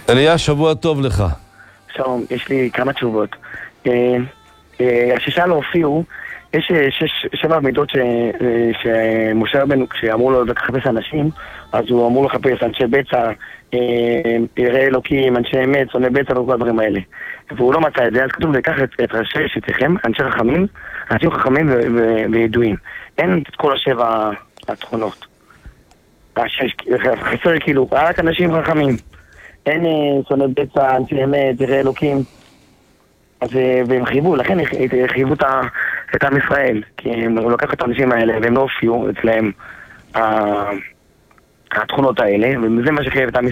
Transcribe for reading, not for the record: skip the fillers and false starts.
אליה, שבוע טוב לך. שלום, יש לי כמה תשובות. הששה לא הופיעו, יש 7 מידות שמשה רבנו, כשאמרו לו לחפש אנשים, אז הוא אמור לחפש אנשי בצע, יראי אלוקים, אנשי אמת, שונאי בצע וכל הדברים האלה. והוא לא מצא את זה, אז כתוב לקח את ראשי שתיכם, אנשי חכמים, אנשים חכמים וידועים. אין את כל 7 התכונות. חסר כאילו, רק אנשים חכמים. אין שונאי בצע, אנשי אמת, יראי אלוקים. והם חייבו, לכן חייבו את עם ישראל, כי הוא לקח את האנשים האלה והם לא הופיעו אצלהם התכונות האלה, וזה מה שחייב את עם ישראל.